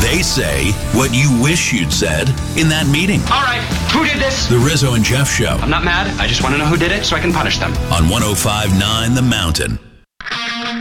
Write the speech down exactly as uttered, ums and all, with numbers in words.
They say what you wish you'd said in that meeting. All right, who did this? The Rizzo and Jeff Show. I'm not mad. I just want to know who did it so I can punish them. On one oh five point nine The Mountain.